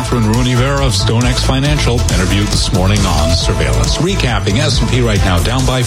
Catherine Rooney-Vera of StoneX Financial interviewed this morning on surveillance. Recapping, S&P right now down by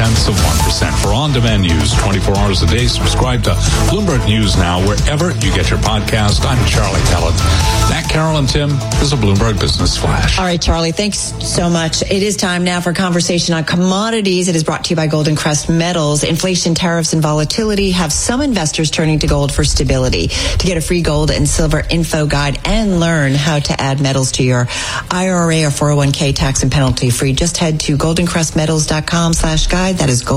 0.4%. For on-demand news 24 hours a day, subscribe to Bloomberg News Now wherever you get your podcast. I'm Charlie Tellett. That, Carol and Tim, is a Bloomberg Business Flash. All right, Charlie, thanks so much. It is time now for a conversation on commodities. It is brought to you by Golden Crest Metals. Inflation, tariffs, and volatility have some investors turning to gold for stability. To get a free gold and silver info guide and learn how to add metals to your IRA or 401k tax and penalty free, just head to goldencrestmetals.com/guide. That is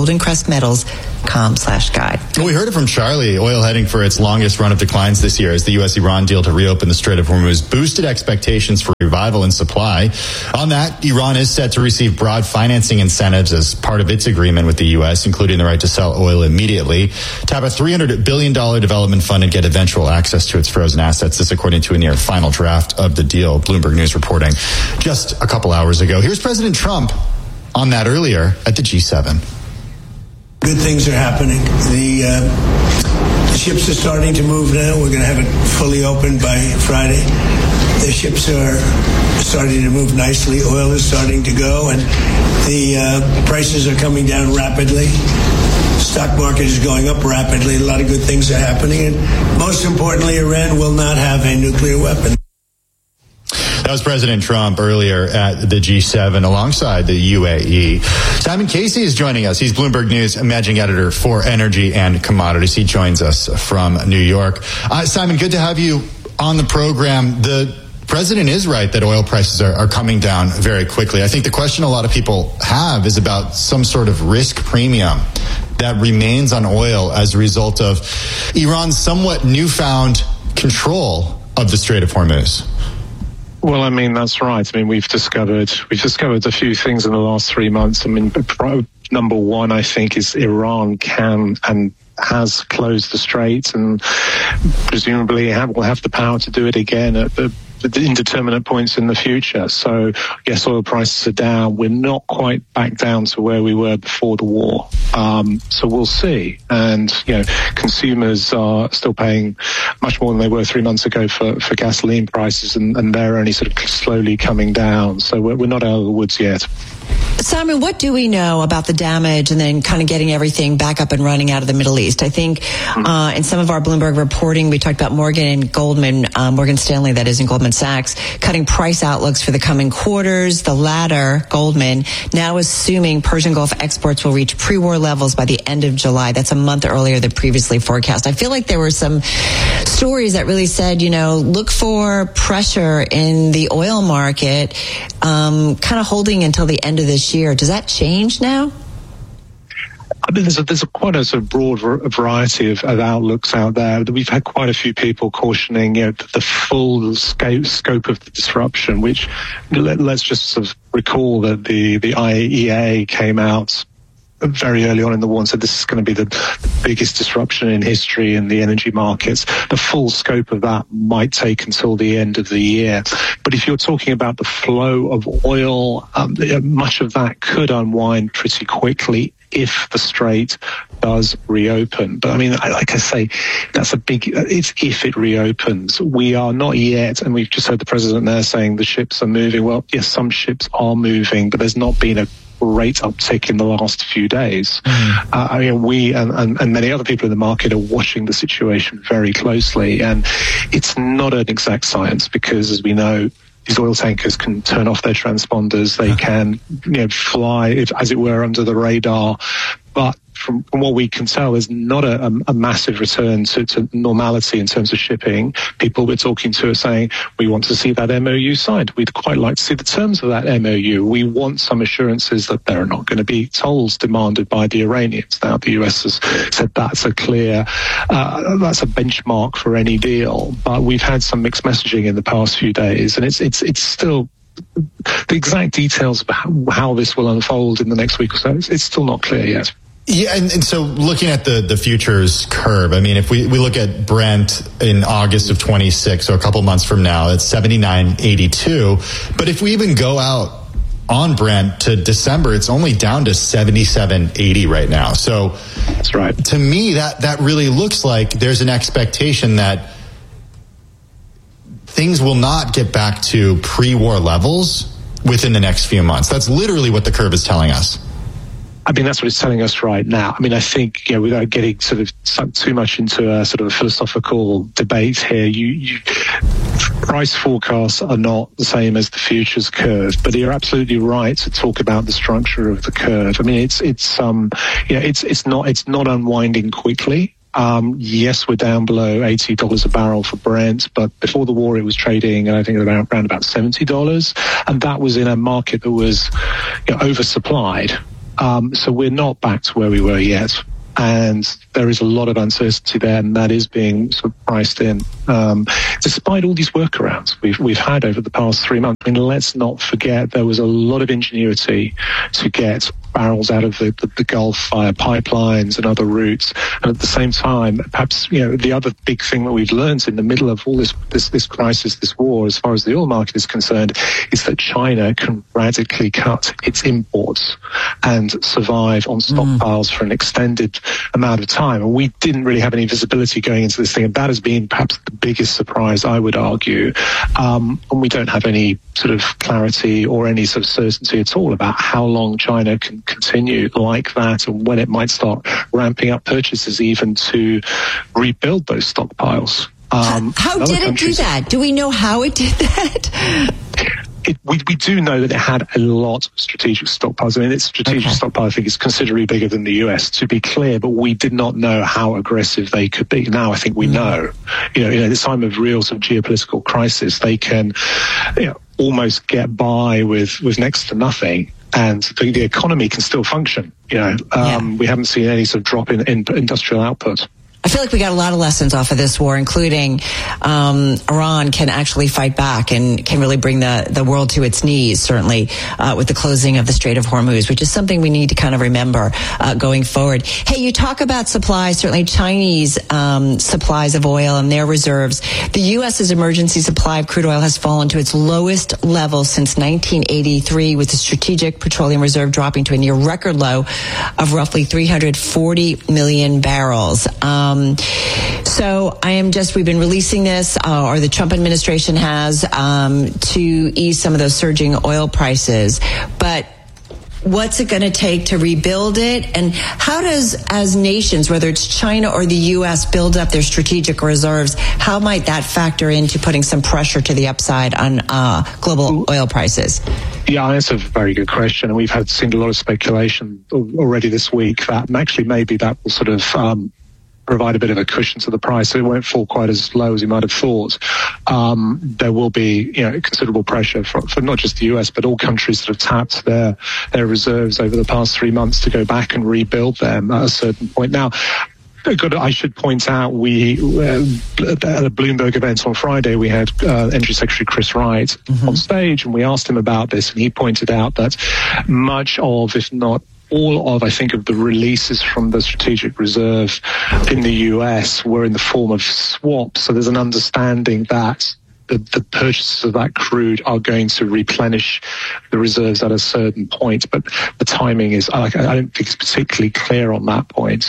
goldencrestmetals.com/guide. Well, we heard it from Charlie. Oil heading for its longest run of declines this year as the U.S.-Iran deal to reopen the Strait of Hormuz boosted expectations for revival in supply. On that, Iran is set to receive broad financing incentives as part of its agreement with the U.S., including the right to sell oil immediately, tap a $300 billion development fund and get eventual access to its frozen assets. This according to a near final draft of the deal. Bloomberg News reporting just a couple hours ago. Here's President Trump on that earlier at the G7. Good things are happening. The ships are starting to move now. We're going to have it fully open by Friday. The ships are starting to move nicely. Oil is starting to go, and the prices are coming down rapidly. Stock market is going up rapidly. A lot of good things are happening, and most importantly, Iran will not have a nuclear weapon. That was President Trump earlier at the G7 alongside the UAE. Simon Casey is joining us. He's Bloomberg News managing editor for energy and commodities. He joins us from New York. Simon, good to have you on the program. The president is right that oil prices are coming down very quickly. I think the question a lot of people have is about some sort of risk premium that remains on oil as a result of Iran's somewhat newfound control of the Strait of Hormuz. Well, I mean, that's right. I mean, we've discovered a few things in the last 3 months. I mean, number one, I think, is Iran can and has closed the strait and presumably will have the power to do it again at the indeterminate points in the future. So yes, oil prices are down. We're not quite back down to where we were before the war. So we'll see. And, consumers are still paying much more than they were 3 months ago for gasoline prices, and they're only sort of slowly coming down. So we're not out of the woods yet. Simon, what do we know about the damage and then kind of getting everything back up and running out of the Middle East? I think in some of our Bloomberg reporting, we talked about Morgan Stanley, that is, in Goldman Sachs, cutting price outlooks for the coming quarters. The latter, Goldman, now assuming Persian Gulf exports will reach pre-war levels by the end of July. That's a month earlier than previously forecast. I feel like there were some stories that really said, look for pressure in the oil market, kind of holding until the end of this year. Does that change now? I mean, there's quite a sort of broad variety of outlooks out there. We've had quite a few people cautioning, the full scope of the disruption, which let's just sort of recall that the IEA came out very early on in the war and said this is going to be the biggest disruption in history in the energy markets. The full scope of that might take until the end of the year. But if you're talking about the flow of oil, much of that could unwind pretty quickly if the strait does reopen. But I mean, like I say, it's if it reopens. We are not yet, and we've just heard the president there saying the ships are moving. Well, yes, some ships are moving, but there's not been a great uptick in the last few days. I mean, we and many other people in the market are watching the situation very closely, and it's not an exact science because, as we know, these oil tankers can turn off their transponders. They can, fly, as it were, under the radar. But from what we can tell, there's not a massive return to normality in terms of shipping. People we're talking to are saying, we want to see that MOU signed. We'd quite like to see the terms of that MOU. We want some assurances that there are not going to be tolls demanded by the Iranians. Now, the US has said that's a clear, that's a benchmark for any deal. But we've had some mixed messaging in the past few days, and it's still the exact details of how this will unfold in the next week or so. It's still not clear yet. Yeah, and so looking at the futures curve, I mean, if we look at Brent in August of 26, so a couple months from now, it's 79.82. But if we even go out on Brent to December, it's only down to 77.80 right now. So that's right. To me, that really looks like there's an expectation that things will not get back to pre-war levels within the next few months. That's literally what the curve is telling us. I mean, that's what it's telling us right now. I mean, I think, without getting sort of sucked too much into a sort of a philosophical debate here, price forecasts are not the same as the futures curve, but you're absolutely right to talk about the structure of the curve. I mean, it's not unwinding quickly. Yes, we're down below $80 a barrel for Brent, but before the war it was trading, I think, around about $70, and that was in a market that was oversupplied. So we're not back to where we were yet. And there is a lot of uncertainty there, and that is being sort of priced in. Despite all these workarounds we've had over the past 3 months, I mean, let's not forget there was a lot of ingenuity to get barrels out of the Gulf via pipelines and other routes. And at the same time, perhaps, the other big thing that we've learned in the middle of all this crisis, this war, as far as the oil market is concerned, is that China can radically cut its imports and survive on stockpiles for an extended amount of time. And we didn't really have any visibility going into this thing. And that has been perhaps the biggest surprise, I would argue. And we don't have any sort of clarity or any sort of certainty at all about how long China can continue like that, and when it might start ramping up purchases even to rebuild those stockpiles. How did it do that? Do we know how it did that? We do know that it had a lot of strategic stockpiles. I mean, its strategic stockpile, I think, is considerably bigger than the US, to be clear, but we did not know how aggressive they could be. Now I think we know. In this time of real sort of geopolitical crisis, they can almost get by with next to nothing, and the economy can still function. We haven't seen any sort of drop in industrial output. I feel like we got a lot of lessons off of this war, including Iran can actually fight back and can really bring the world to its knees, certainly with the closing of the Strait of Hormuz, which is something we need to kind of remember going forward. Hey, you talk about supplies, certainly Chinese supplies of oil and their reserves. The U.S.'s emergency supply of crude oil has fallen to its lowest level since 1983, with the Strategic Petroleum Reserve dropping to a near record low of roughly 340 million barrels. So we've been releasing this, or the Trump administration has, to ease some of those surging oil prices. But what's it going to take to rebuild it? And how does, as nations, whether it's China or the U.S., build up their strategic reserves? How might that factor into putting some pressure to the upside on global oil prices? Yeah, that's a very good question. And we've seen a lot of speculation already this week that actually maybe that will sort of provide a bit of a cushion to the price, so it won't fall quite as low as you might have thought. There will be, considerable pressure for not just the US, but all countries that have tapped their reserves over the past 3 months to go back and rebuild them at a certain point. Now, I should point out, at a Bloomberg event on Friday, we had Energy Secretary Chris Wright on stage, and we asked him about this, and he pointed out that much of, if not all of, I think, of the releases from the strategic reserve in the US were in the form of swaps. So there's an understanding that the purchases of that crude are going to replenish the reserves at a certain point, but the timing is, I don't think it's particularly clear on that point.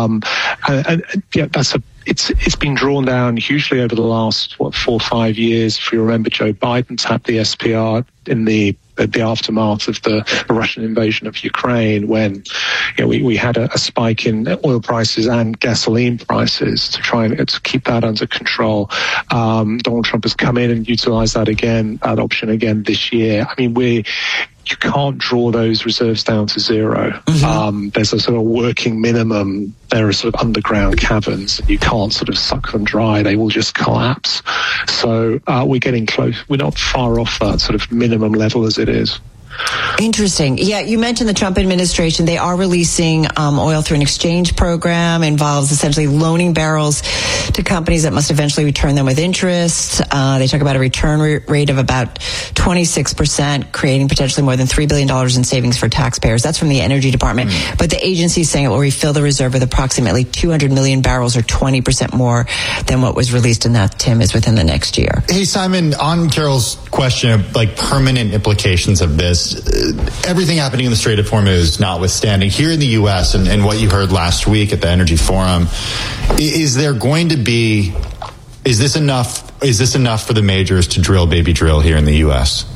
It's been drawn down hugely over the last 4 or 5 years. If you remember, Joe Biden tapped the SPR in the aftermath of the Russian invasion of Ukraine, when we had a spike in oil prices and gasoline prices to try and to keep that under control. Donald Trump has come in and utilized that option again this year. I mean, you can't draw those reserves down to zero. There's a sort of working minimum. There are sort of underground caverns. You can't sort of suck them dry. They will just collapse. So we're getting close. We're not far off that sort of minimum level as it is. Interesting. Yeah, you mentioned the Trump administration. They are releasing oil through an exchange program. Involves essentially loaning barrels to companies that must eventually return them with interest. They talk about a return rate of about 26%, creating potentially more than $3 billion in savings for taxpayers. That's from the Energy Department. But the agency is saying it will refill the reserve with approximately 200 million barrels, or 20% more than what was released, and that, Tim, is within the next year. Hey, Simon, on Carol's question of permanent implications of this, everything happening in the Strait of Hormuz notwithstanding, here in the U.S. and what you heard last week at the Energy Forum, is this enough Is this enough for the majors to drill, baby drill here in the U.S.?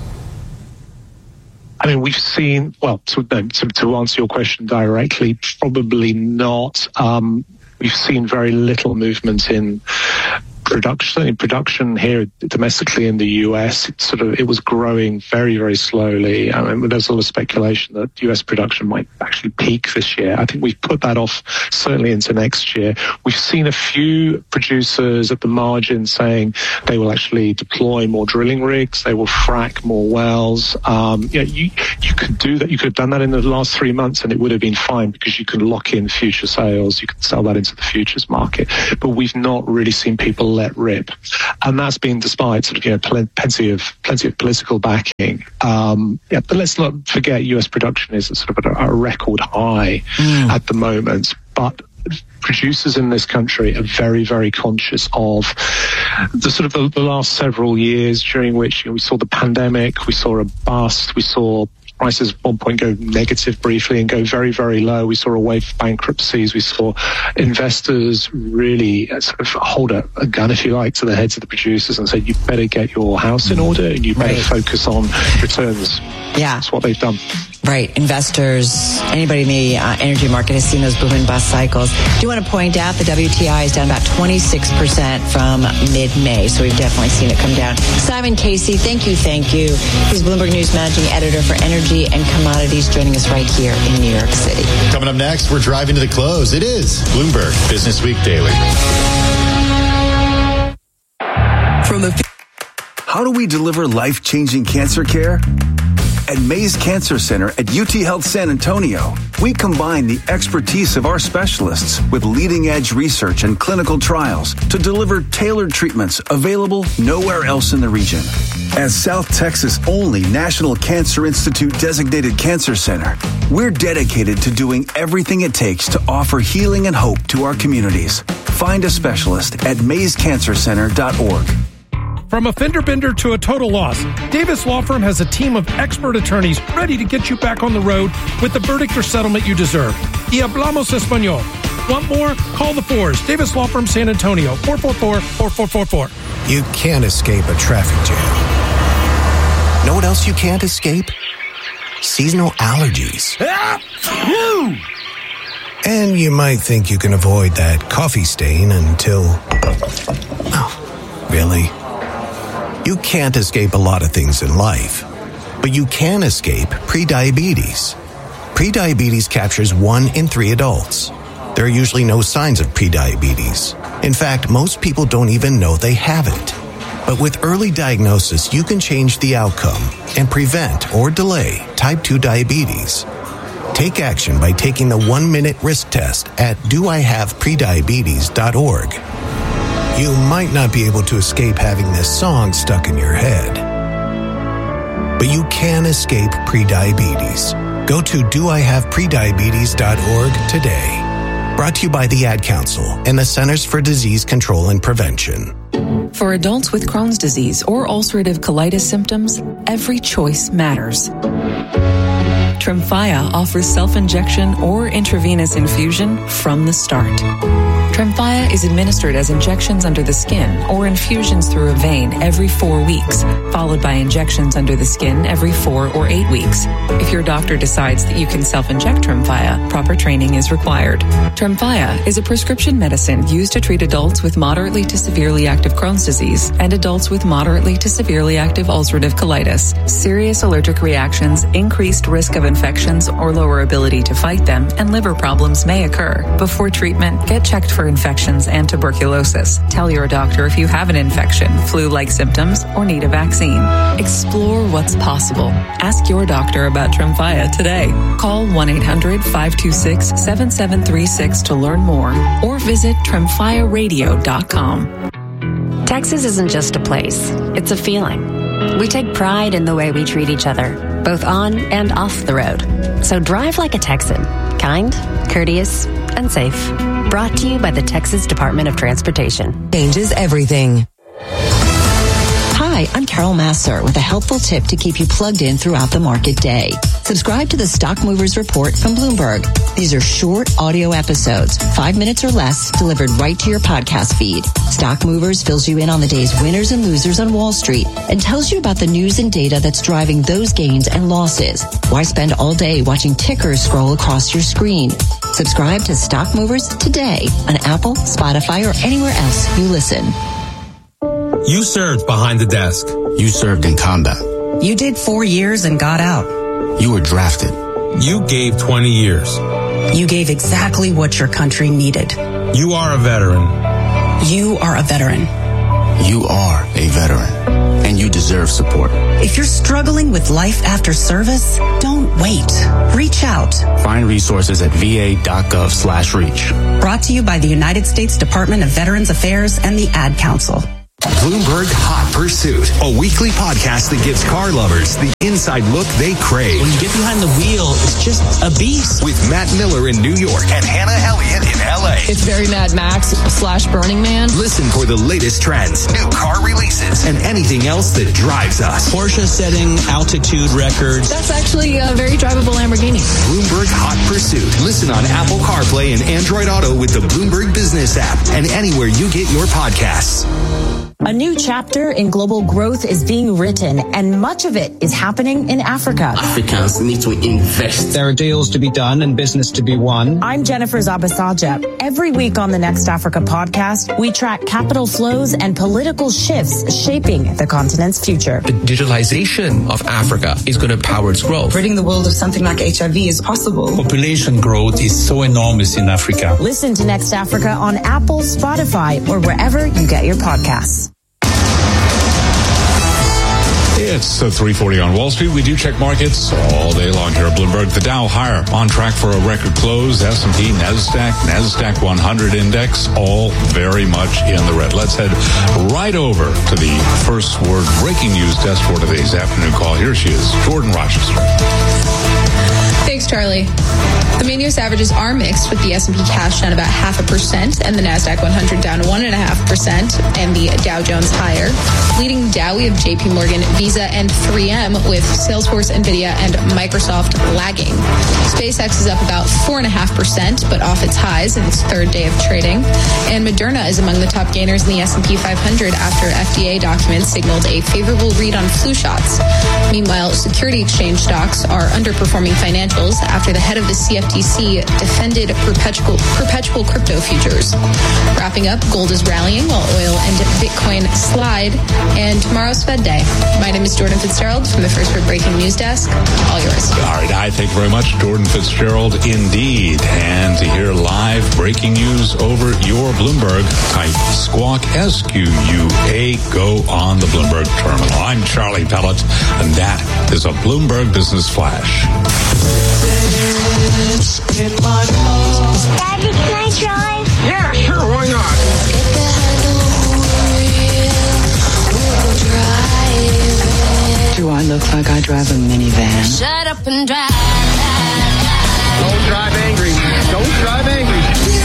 I mean, we've seen, well, to answer your question directly, probably not. We've seen very little movement in production here domestically in the US. It was growing very, very slowly. I mean, there's a lot of speculation that US production might actually peak this year. I think we've put that off certainly into next year. We've seen a few producers at the margin saying they will actually deploy more drilling rigs. They will frack more wells. You could do that. You could have done that in the last 3 months and it would have been fine because you can lock in future sales. You can sell that into the futures market. But we've not really seen people let rip, and that's been despite plenty of political backing. But let's not forget, U.S. production is at a record high at the moment. But producers in this country are very, very conscious of the last several years during which we saw the pandemic, we saw a bust, we saw prices at one point go negative briefly and go very, very low. We saw a wave of bankruptcies. We saw investors really hold a gun, if you like, to the heads of the producers and say, you better get your house in order and you better focus on returns. Yeah. That's what they've done. Right. Investors, anybody in the energy market has seen those boom and bust cycles. I do want to point out the WTI is down about 26% from mid-May, so we've definitely seen it come down. Simon Casey, thank you. He's Bloomberg News Managing Editor for Energy and Commodities, joining us right here in New York City. Coming up next, we're driving to the close. It is Bloomberg Business Week Daily. How do we deliver life-changing cancer care? At Mays Cancer Center at UT Health San Antonio, we combine the expertise of our specialists with leading-edge research and clinical trials to deliver tailored treatments available nowhere else in the region. As South Texas' only National Cancer Institute designated cancer center, we're dedicated to doing everything it takes to offer healing and hope to our communities. Find a specialist at mayscancercenter.org. From a fender bender to a total loss, Davis Law Firm has a team of expert attorneys ready to get you back on the road with the verdict or settlement you deserve. Y hablamos español. Want more? Call the Fours. Davis Law Firm San Antonio, 444-4444. You can't escape a traffic jam. Know what else you can't escape? Seasonal allergies. And you might think you can avoid that coffee stain until... Oh, really? You can't escape a lot of things in life, but you can escape prediabetes. Prediabetes captures 1 in 3 adults. There are usually no signs of prediabetes. In fact, most people don't even know they have it. But with early diagnosis, you can change the outcome and prevent or delay type 2 diabetes. Take action by taking the 1-minute risk test at doihaveprediabetes.org. You might not be able to escape having this song stuck in your head, but you can escape prediabetes. Go to doihaveprediabetes.org today. Brought to you by the Ad Council and the Centers for Disease Control and Prevention. For adults with Crohn's disease or ulcerative colitis symptoms, every choice matters. Tremfya offers self-injection or intravenous infusion from the start. Tremfya is administered as injections under the skin or infusions through a vein every 4 weeks, followed by injections under the skin every 4 or 8 weeks. If your doctor decides that you can self-inject Tremfya, proper training is required. Tremfya is a prescription medicine used to treat adults with moderately to severely active Crohn's disease and adults with moderately to severely active ulcerative colitis. Serious allergic reactions, increased risk of infections or lower ability to fight them, and liver problems may occur. Before treatment, get checked for infections and tuberculosis. Tell your doctor if you have an infection, flu-like symptoms, or need a vaccine. Explore what's possible. Ask your doctor about Tremfya today. Call 1-800-526-7736 to learn more or visit tremfyaradio.com. Texas isn't just a place, it's a feeling. We take pride in the way we treat each other, both on and off the road. So drive like a Texan, kind, courteous, and safe. Brought to you by the Texas Department of Transportation. Changes everything. Hi, Hi, I'm Carol Masser with a helpful tip to keep you plugged in throughout the market day. Subscribe to the Stock Movers Report from Bloomberg. These are short audio episodes, 5 minutes or less, delivered right to your podcast feed. Stock Movers fills you in on the day's winners and losers on Wall Street and tells you about the news and data that's driving those gains and losses. Why spend all day watching tickers scroll across your screen? Subscribe to Stock Movers today on Apple, Spotify, or anywhere else you listen. You served behind the desk. You served in combat. You did 4 years and got out. You were drafted. You gave 20 years. You gave exactly what your country needed. You are a veteran. You are a veteran. You are a veteran. And you deserve support. If you're struggling with life after service, don't wait. Reach out. Find resources at va.gov/reach. Brought to you by the United States Department of Veterans Affairs and the Ad Council. Bloomberg Hot Pursuit, a weekly podcast that gives car lovers the inside look they crave. When you get behind the wheel, it's just a beast. With Matt Miller in New York and Hannah Elliott in LA. It's very Mad Max / Burning Man. Listen for the latest trends, new car releases, and anything else that drives us. Porsche setting altitude records. That's actually a very drivable Lamborghini. Bloomberg Hot Pursuit. Listen on Apple CarPlay and Android Auto with the Bloomberg Business app and anywhere you get your podcasts. A new chapter in global growth is being written, and much of it is happening in Africa. Africans need to invest. There are deals to be done and business to be won. I'm Jennifer Zabasaja. Every week on the Next Africa podcast, we track capital flows and political shifts shaping the continent's future. The digitalization of Africa is going to power its growth. Ridding the world of something like HIV is possible. Population growth is so enormous in Africa. Listen to Next Africa on Apple, Spotify, or wherever you get your podcasts. It's 3:40 on Wall Street. We do check markets all day long here at Bloomberg. The Dow higher, on track for a record close. S&P, NASDAQ 100 index, all very much in the red. Let's head right over to the first word breaking news desk for today's afternoon call. Here she is, Jordan Rochester. Thanks, Charlie. The main U.S. averages are mixed, with the S&P cash down about 0.5% and the NASDAQ 100 down 1.5% and the Dow Jones higher. Leading Dow, we have JP Morgan, Visa, and 3M, with Salesforce, NVIDIA, and Microsoft lagging. SpaceX is up about 4.5%, but off its highs in its third day of trading. And Moderna is among the top gainers in the S&P 500 after FDA documents signaled a favorable read on flu shots. Meanwhile, security exchange stocks are underperforming financials after the head of the CFTC defended perpetual crypto futures. Wrapping up, gold is rallying while oil and Bitcoin slide, and tomorrow's Fed Day. My name is Jordan Fitzgerald from the First Word Breaking News Desk. All yours. All right, I thank you very much, Jordan Fitzgerald, indeed. And to hear live breaking news over your Bloomberg, type Squawk, SQUA, go on the Bloomberg terminal. I'm Charlie Pellet, and that is a Bloomberg Business Flash. Daddy, can I drive? Yeah, sure, why not? Do I look like I drive a minivan? Shut up and drive. Don't drive angry. Don't drive angry.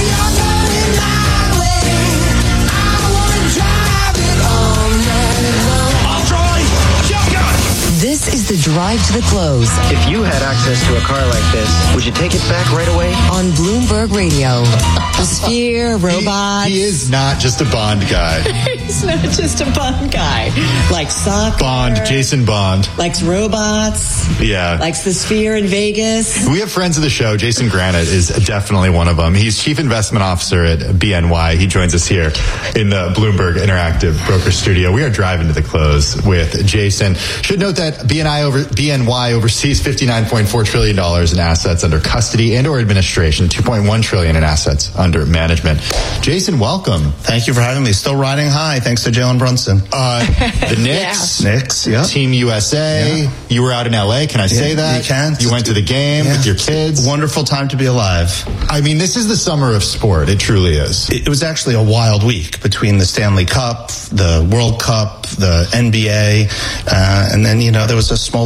This is the drive to the close. If you had access to a car like this, would you take it back right away? On Bloomberg Radio. The Sphere, robots. He is not just a Bond guy. He's not just a Bond guy. Likes soccer. Bond, Jason Bond. Likes robots. Yeah. Likes the Sphere in Vegas. We have friends of the show. Jason Granite is definitely one of them. He's Chief Investment Officer at BNY. He joins us here in the Bloomberg Interactive Broker Studio. We are driving to the close with Jason. Should note that BNY oversees $59.4 trillion in assets under custody and or administration, $2.1 trillion in assets under management. Jason, welcome. Thank you for having me. Still riding high, thanks to Jalen Brunson. The Knicks. Yeah. Knicks, yeah. Team USA. Yeah. You were out in LA, can I say that? You can. You went to the game with your kids. Wonderful time to be alive. I mean, this is the summer of sport. It truly is. It was actually a wild week between the Stanley Cup, the World Cup, the NBA, and then, there was a small little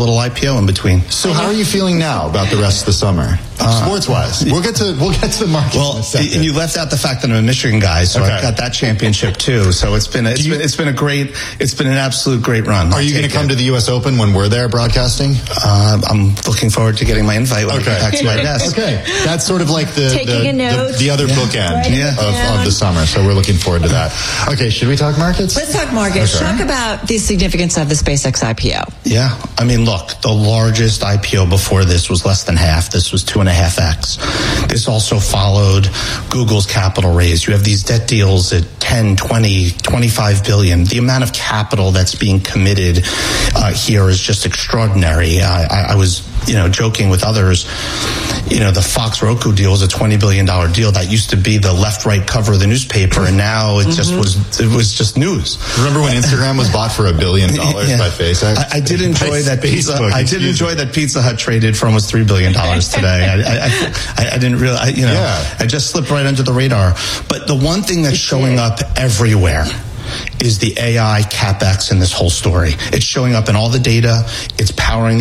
little IPO in between. So how are you feeling now about the rest of the summer? Sports-wise, we'll get to the market. Well, in a second. and you left out the fact that I'm a Michigan guy, so I've got that championship too. So it's been an absolute great run. Are you going to come to the U.S. Open when we're there broadcasting? I'm looking forward to getting my invite when I get back to my desk. Okay, that's sort of like the other bookend of the summer. So we're looking forward to that. Okay, should we talk markets? Let's talk markets. Okay. Talk about the significance of the SpaceX IPO. Yeah, I mean, look, the largest IPO before this was less than half. This was 2.5x. This also followed Google's capital raise. You have these debt deals at 10, 20, 25 billion. The amount of capital that's being committed here is just extraordinary. I was, joking with others. The Fox Roku deal is a $20 billion deal. That used to be the left-right cover of the newspaper, and now it was just news. Remember when Instagram was bought for $1 billion by Facebook? I did enjoy that Pizza Hut traded for almost $3 billion today. I didn't really, I just slipped right under the radar. But the one thing that's showing up everywhere is the AI CapEx in this whole story. It's showing up in all the data. It's powering